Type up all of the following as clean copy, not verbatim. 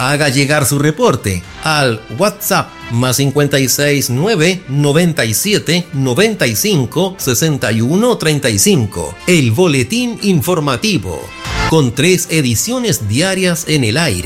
Haga llegar su reporte al WhatsApp más 56 9 97 95 61 35. El Boletín Informativo, con 3 ediciones diarias en el aire.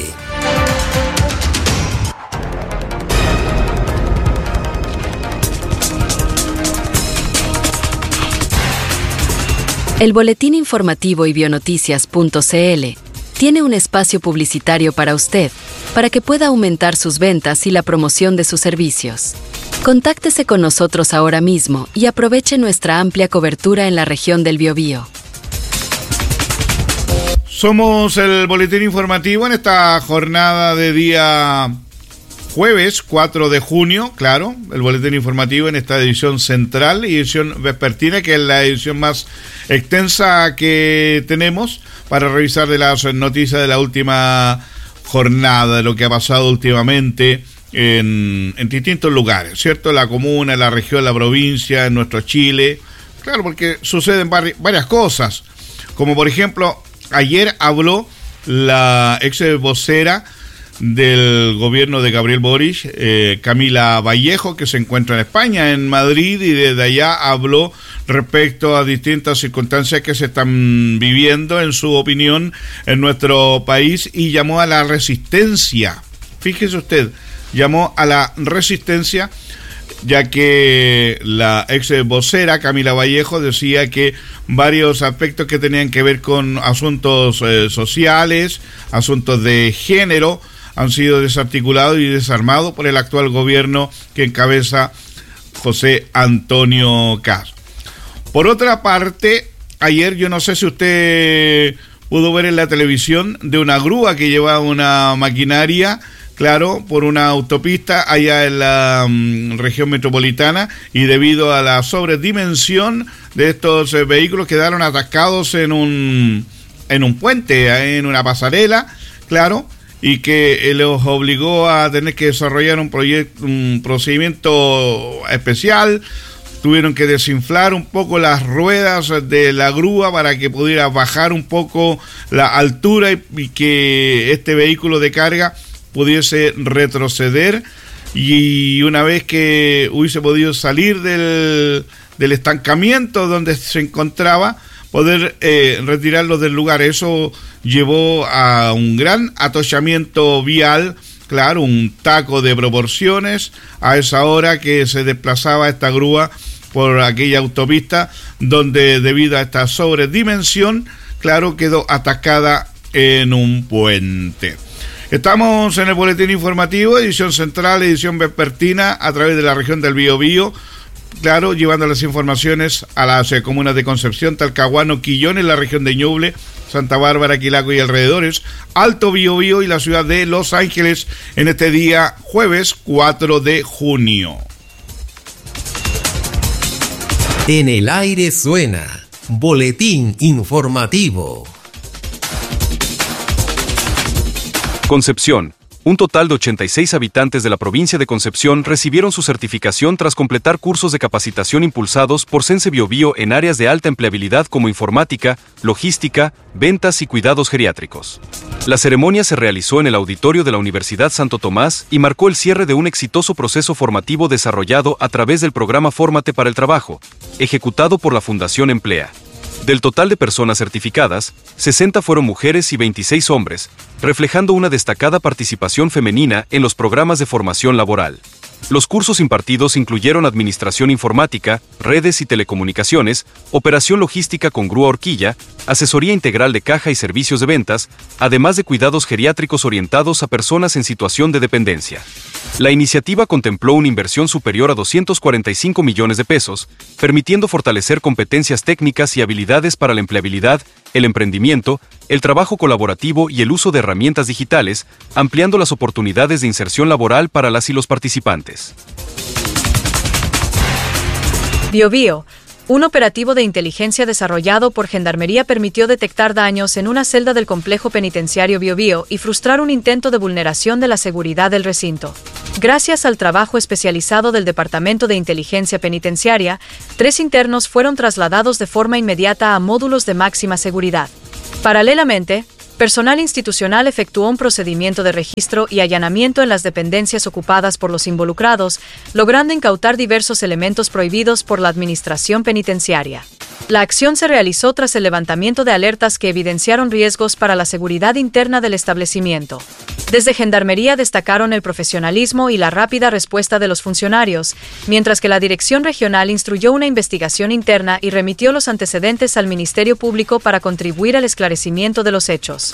El Boletín Informativo y Bionoticias.cl tiene un espacio publicitario para usted, para que pueda aumentar sus ventas y la promoción de sus servicios. Contáctese con nosotros ahora mismo y aproveche nuestra amplia cobertura en la región del Biobío. Somos el Boletín Informativo en esta jornada de día jueves 4 de junio, claro, el Boletín Informativo en esta edición central y edición vespertina, que es la edición más extensa que tenemos para revisar de las noticias de la última jornada, de lo que ha pasado últimamente en distintos lugares, ¿cierto? La comuna, la región, la provincia, en nuestro Chile, claro, porque suceden varias cosas, como por ejemplo, ayer habló la ex vocera del gobierno de Gabriel Boric, Camila Vallejo, que se encuentra en España, en Madrid, y desde allá habló respecto a distintas circunstancias que se están viviendo, en su opinión, en nuestro país, y llamó a la resistencia. Fíjese usted, llamó a la resistencia, ya que la ex vocera Camila Vallejo decía que varios aspectos que tenían que ver con asuntos sociales, asuntos de género, han sido desarticulados y desarmados por el actual gobierno que encabeza José Antonio Kast. Por otra parte, ayer, yo no sé si usted pudo ver en la televisión de una grúa que lleva una maquinaria, claro, por una autopista allá en la región metropolitana, y debido a la sobredimensión de estos vehículos quedaron atascados en un puente, en una pasarela, claro, y que los obligó a tener que desarrollar un procedimiento especial. Tuvieron que desinflar un poco las ruedas de la grúa para que pudiera bajar un poco la altura y que este vehículo de carga pudiese retroceder, y una vez que hubiese podido salir del estancamiento donde se encontraba, poder retirarlo del lugar. Eso llevó a un gran atochamiento vial, claro, un taco de proporciones a esa hora que se desplazaba esta grúa por aquella autopista, donde debido a esta sobredimensión, claro, quedó atascada en un puente. Estamos en el Boletín Informativo, edición central, edición vespertina, a través de la región del Biobío, claro, llevando las informaciones a las comunas de Concepción, Talcahuano, Quillón, en la región de Ñuble, Santa Bárbara, Quilaco y alrededores, Alto Biobío y la ciudad de Los Ángeles en este día jueves 4 de junio. En el aire suena Boletín Informativo. Concepción. Un total de 86 habitantes de la provincia de Concepción recibieron su certificación tras completar cursos de capacitación impulsados por Sense Biobío en áreas de alta empleabilidad como informática, logística, ventas y cuidados geriátricos. La ceremonia se realizó en el auditorio de la Universidad Santo Tomás y marcó el cierre de un exitoso proceso formativo desarrollado a través del programa Fórmate para el Trabajo, ejecutado por la Fundación Emplea. Del total de personas certificadas, 60 fueron mujeres y 26 hombres, reflejando una destacada participación femenina en los programas de formación laboral. Los cursos impartidos incluyeron Administración Informática, Redes y Telecomunicaciones, Operación Logística con grúa horquilla, Asesoría Integral de Caja y Servicios de Ventas, además de cuidados geriátricos orientados a personas en situación de dependencia. La iniciativa contempló una inversión superior a 245 millones de pesos, permitiendo fortalecer competencias técnicas y habilidades para la empleabilidad, el emprendimiento, el trabajo colaborativo y el uso de herramientas digitales, ampliando las oportunidades de inserción laboral para las y los participantes. Biobío. Un operativo de inteligencia desarrollado por Gendarmería permitió detectar daños en una celda del complejo penitenciario Biobío y frustrar un intento de vulneración de la seguridad del recinto. Gracias al trabajo especializado del Departamento de Inteligencia Penitenciaria, 3 internos fueron trasladados de forma inmediata a módulos de máxima seguridad. Paralelamente, Personal institucional efectuó un procedimiento de registro y allanamiento en las dependencias ocupadas por los involucrados, logrando incautar diversos elementos prohibidos por la administración penitenciaria. La acción se realizó tras el levantamiento de alertas que evidenciaron riesgos para la seguridad interna del establecimiento. Desde Gendarmería destacaron el profesionalismo y la rápida respuesta de los funcionarios, mientras que la Dirección Regional instruyó una investigación interna y remitió los antecedentes al Ministerio Público para contribuir al esclarecimiento de los hechos.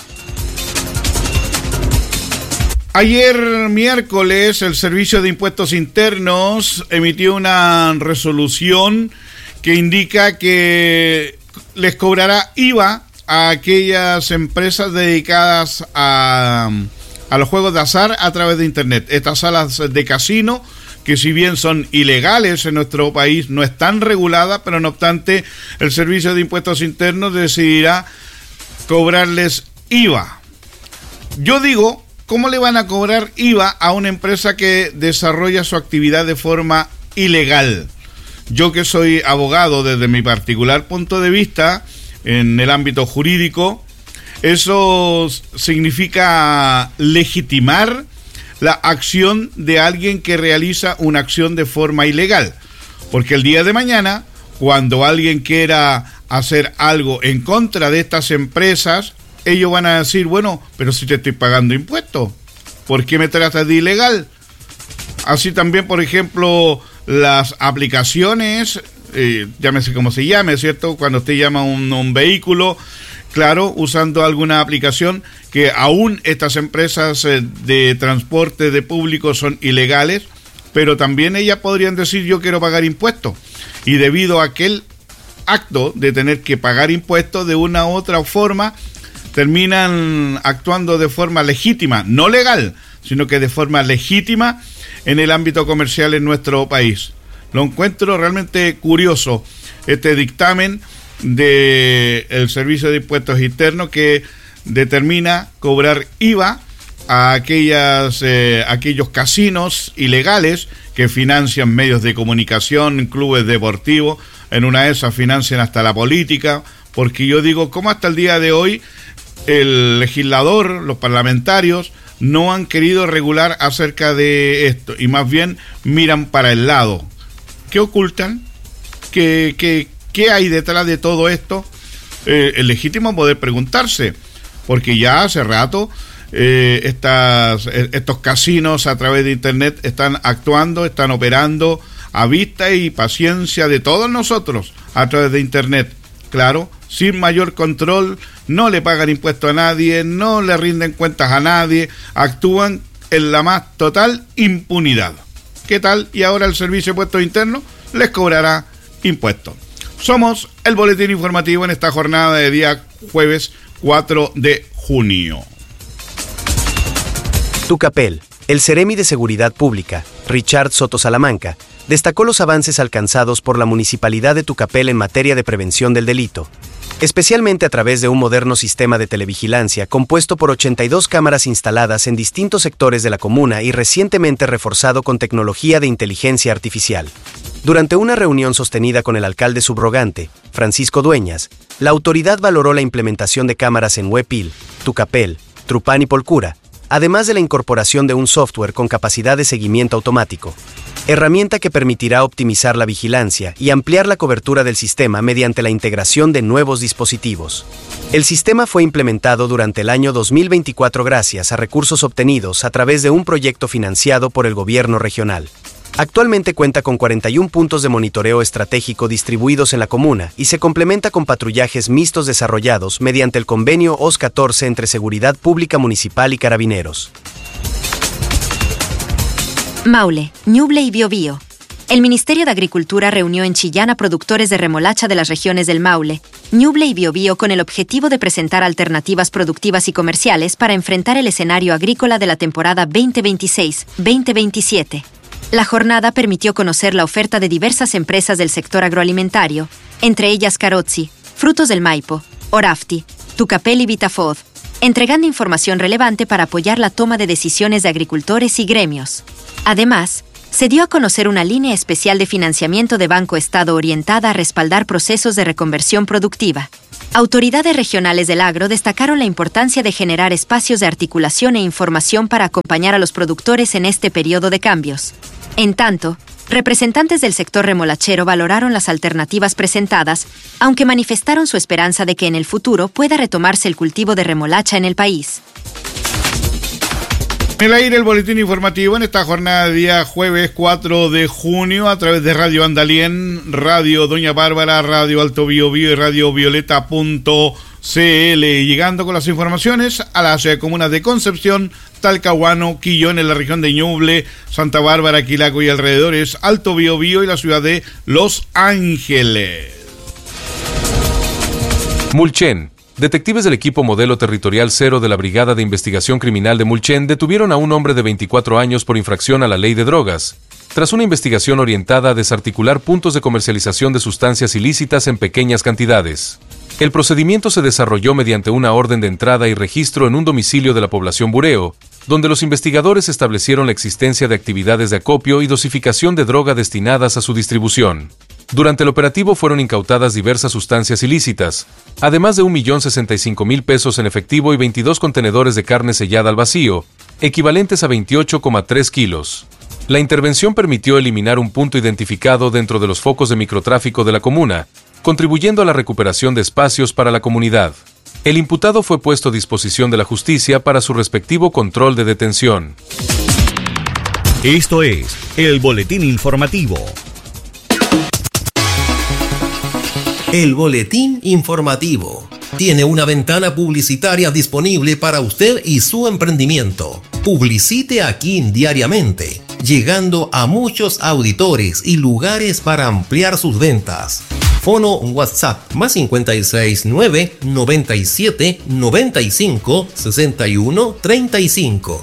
Ayer miércoles el Servicio de Impuestos Internos emitió una resolución que indica que les cobrará IVA a aquellas empresas dedicadas a los juegos de azar a través de Internet. Estas salas de casino, que si bien son ilegales en nuestro país, no están reguladas, pero no obstante, el Servicio de Impuestos Internos decidirá cobrarles IVA. Yo digo, ¿cómo le van a cobrar IVA a una empresa que desarrolla su actividad de forma ilegal? Yo, que soy abogado desde mi particular punto de vista en el ámbito jurídico, eso significa legitimar la acción de alguien que realiza una acción de forma ilegal. Porque el día de mañana, cuando alguien quiera hacer algo en contra de estas empresas, ellos van a decir, bueno, pero si te estoy pagando impuestos, ¿por qué me tratas de ilegal? Así también, por ejemplo, las aplicaciones, llámese como se llame, ¿cierto? Cuando usted llama un vehículo, claro, usando alguna aplicación, que aún estas empresas de transporte de público son ilegales, pero también ellas podrían decir, yo quiero pagar impuestos. Y debido a aquel acto de tener que pagar impuestos de una u otra forma, terminan actuando de forma legítima, no legal, sino que de forma legítima en el ámbito comercial en nuestro país. Lo encuentro realmente curioso, este dictamen del Servicio de Impuestos Internos que determina cobrar IVA a aquellos casinos ilegales que financian medios de comunicación, clubes deportivos, en una de esas financian hasta la política, porque yo digo, ¿cómo hasta el día de hoy el legislador, los parlamentarios, no han querido regular acerca de esto y más bien miran para el lado? ¿Qué ocultan? ¿Qué hay detrás de todo esto? Es legítimo poder preguntarse, porque ya hace rato estos casinos a través de Internet están actuando, están operando a vista y paciencia de todos nosotros a través de Internet. Claro, sin mayor control, no le pagan impuestos a nadie, no le rinden cuentas a nadie, actúan en la más total impunidad. ¿Qué tal? Y ahora el Servicio de Impuestos Internos les cobrará impuestos. Somos el boletín informativo en esta jornada de día jueves 4 de junio. Tucapel, el Seremi de Seguridad Pública, Richard Soto Salamanca, destacó los avances alcanzados por la Municipalidad de Tucapel en materia de prevención del delito, especialmente a través de un moderno sistema de televigilancia compuesto por 82 cámaras instaladas en distintos sectores de la comuna y recientemente reforzado con tecnología de inteligencia artificial. Durante una reunión sostenida con el alcalde subrogante, Francisco Dueñas, la autoridad valoró la implementación de cámaras en Huepil, Tucapel, Trupán y Polcura, además de la incorporación de un software con capacidad de seguimiento automático, herramienta que permitirá optimizar la vigilancia y ampliar la cobertura del sistema mediante la integración de nuevos dispositivos. El sistema fue implementado durante el año 2024 gracias a recursos obtenidos a través de un proyecto financiado por el gobierno regional. Actualmente cuenta con 41 puntos de monitoreo estratégico distribuidos en la comuna y se complementa con patrullajes mixtos desarrollados mediante el convenio OS 14 entre Seguridad Pública Municipal y Carabineros. Maule, Ñuble y Biobío. El Ministerio de Agricultura reunió en Chillán a productores de remolacha de las regiones del Maule, Ñuble y Biobío con el objetivo de presentar alternativas productivas y comerciales para enfrentar el escenario agrícola de la temporada 2026-2027. La jornada permitió conocer la oferta de diversas empresas del sector agroalimentario, entre ellas Carozzi, Frutos del Maipo, Orafti, Tucapel y Vitafod, entregando información relevante para apoyar la toma de decisiones de agricultores y gremios. Además, se dio a conocer una línea especial de financiamiento de Banco Estado orientada a respaldar procesos de reconversión productiva. Autoridades regionales del agro destacaron la importancia de generar espacios de articulación e información para acompañar a los productores en este periodo de cambios. En tanto, representantes del sector remolachero valoraron las alternativas presentadas, aunque manifestaron su esperanza de que en el futuro pueda retomarse el cultivo de remolacha en el país. En el aire el boletín informativo en esta jornada de día jueves 4 de junio a través de Radio Andalien, Radio Doña Bárbara, Radio Alto Biobío y Radio Violeta.cl. Llegando con las informaciones a las comunas de Concepción, Talcahuano, Quillón en la región de Ñuble, Santa Bárbara, Quilaco y alrededores, Alto Biobío y la ciudad de Los Ángeles. Mulchen. Detectives del equipo Modelo Territorial 0 de la Brigada de Investigación Criminal de Mulchen detuvieron a un hombre de 24 años por infracción a la ley de drogas, tras una investigación orientada a desarticular puntos de comercialización de sustancias ilícitas en pequeñas cantidades. El procedimiento se desarrolló mediante una orden de entrada y registro en un domicilio de la población Bureo, donde los investigadores establecieron la existencia de actividades de acopio y dosificación de droga destinadas a su distribución. Durante el operativo fueron incautadas diversas sustancias ilícitas, además de 1.065.000 pesos en efectivo y 22 contenedores de carne sellada al vacío, equivalentes a 28,3 kilos. La intervención permitió eliminar un punto identificado dentro de los focos de microtráfico de la comuna, contribuyendo a la recuperación de espacios para la comunidad. El imputado fue puesto a disposición de la justicia para su respectivo control de detención. Esto es el boletín informativo. El boletín informativo tiene una ventana publicitaria disponible para usted y su emprendimiento. Publicite aquí diariamente, llegando a muchos auditores y lugares para ampliar sus ventas. Fono WhatsApp más 56 9 97 95 61 35.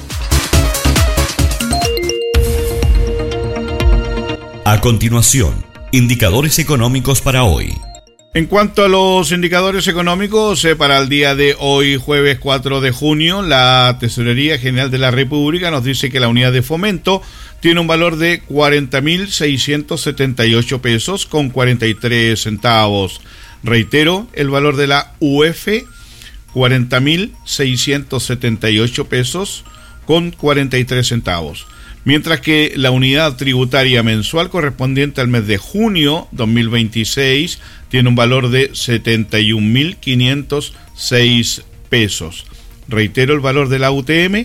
A continuación, indicadores económicos para hoy. En cuanto a los indicadores económicos, para el día de hoy, jueves 4 de junio, la Tesorería General de la República nos dice que la unidad de fomento tiene un valor de 40.678 pesos con 43 centavos. Reitero, el valor de la UF, 40.678 pesos con 43 centavos. Mientras que la unidad tributaria mensual correspondiente al mes de junio 2026 tiene un valor de 71.506 pesos. Reitero, el valor de la UTM,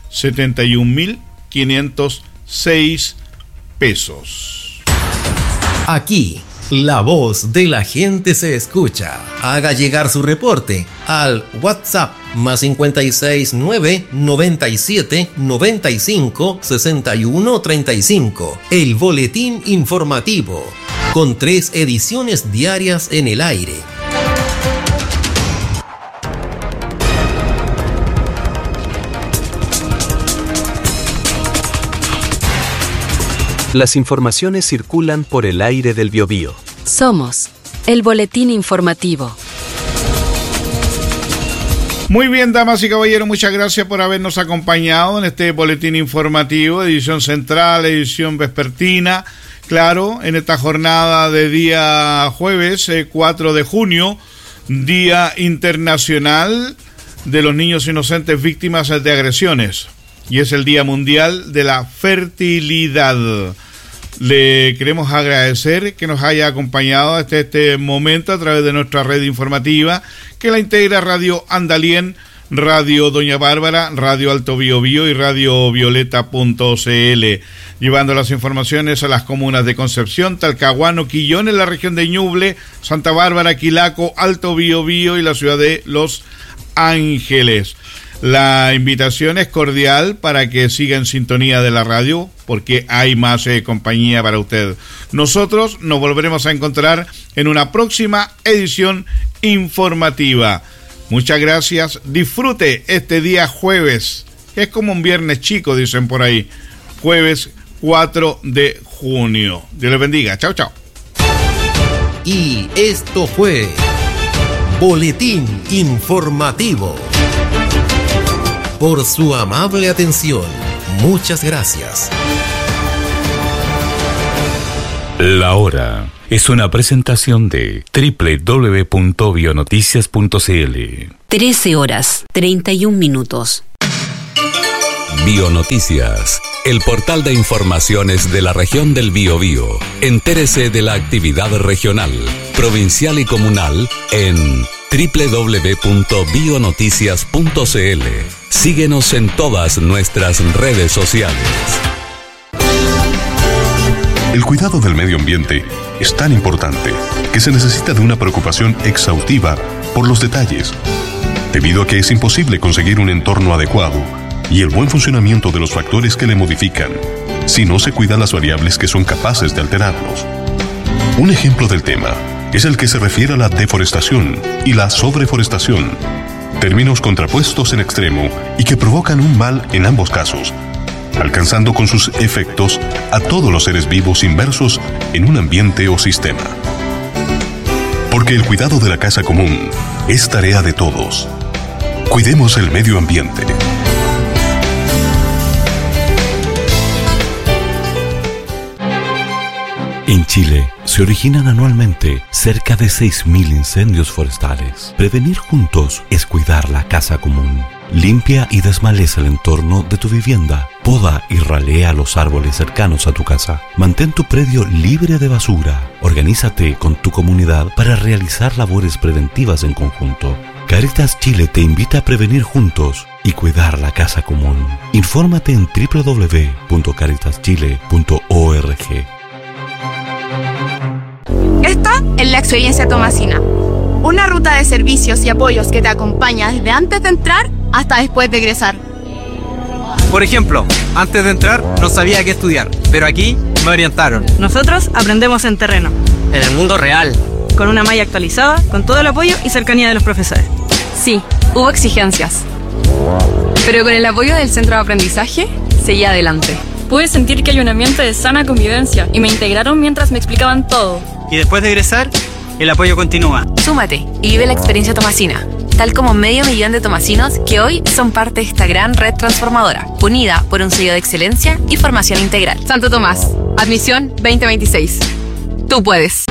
71.506 pesos. Aquí, la voz de la gente se escucha. Haga llegar su reporte al WhatsApp más 56 9 97 95 61 35. El boletín informativo, con 3 ediciones diarias en el aire. Las informaciones circulan por el aire del Biobío. Somos el boletín informativo. Muy bien, damas y caballeros, muchas gracias por habernos acompañado en este boletín informativo, edición central, edición vespertina. Claro, en esta jornada de día jueves 4 de junio, Día Internacional de los Niños Inocentes Víctimas de Agresiones. Y es el Día Mundial de la Fertilidad. Le queremos agradecer que nos haya acompañado hasta este momento a través de nuestra red informativa que la integra Radio Andalien, Radio Doña Bárbara, Radio Alto Biobío y Radio Violeta.cl, llevando las informaciones a las comunas de Concepción, Talcahuano, Quillón en la región de Ñuble, Santa Bárbara, Quilaco, Alto Biobío y la ciudad de Los Ángeles. La invitación es cordial para que siga en sintonía de la radio, porque hay más compañía para usted. Nosotros nos volveremos a encontrar en una próxima edición informativa. Muchas gracias. Disfrute este día jueves. Es como un viernes chico, dicen por ahí. Jueves 4 de junio. Dios les bendiga. Chao, chao. Y esto fue Boletín Informativo. Por su amable atención, muchas gracias. La Hora es una presentación de www.bionoticias.cl. 13 horas, 31 minutos. Bionoticias, el portal de informaciones de la región del Biobío. Entérese de la actividad regional, provincial y comunal en www.bionoticias.cl. Síguenos en todas nuestras redes sociales. El cuidado del medio ambiente es tan importante que se necesita de una preocupación exhaustiva por los detalles, debido a que es imposible conseguir un entorno adecuado y el buen funcionamiento de los factores que le modifican si no se cuidan las variables que son capaces de alterarlos. Un ejemplo del tema es el que se refiere a la deforestación y la sobreforestación, términos contrapuestos en extremo y que provocan un mal en ambos casos, alcanzando con sus efectos a todos los seres vivos inmersos en un ambiente o sistema. Porque el cuidado de la casa común es tarea de todos. Cuidemos el medio ambiente. En Chile se originan anualmente cerca de 6.000 incendios forestales. Prevenir juntos es cuidar la casa común. Limpia y desmaleza el entorno de tu vivienda. Poda y ralea los árboles cercanos a tu casa. Mantén tu predio libre de basura. Organízate con tu comunidad para realizar labores preventivas en conjunto. Cáritas Chile te invita a prevenir juntos y cuidar la casa común. Infórmate en www.caritaschile.org. Esta es la experiencia Tomasina. Una ruta de servicios y apoyos que te acompaña desde antes de entrar hasta después de egresar. Por ejemplo, antes de entrar no sabía qué estudiar, pero aquí me orientaron. Nosotros aprendemos en terreno. En el mundo real. Con una malla actualizada, con todo el apoyo y cercanía de los profesores. Sí, hubo exigencias. Pero con el apoyo del centro de aprendizaje, seguí adelante. Pude sentir que hay un ambiente de sana convivencia y me integraron mientras me explicaban todo. Y después de egresar, el apoyo continúa. Súmate y vive la experiencia Tomasina, tal como 500.000 de tomasinos que hoy son parte de esta gran red transformadora, unida por un sello de excelencia y formación integral. Santo Tomás, admisión 2026. Tú puedes.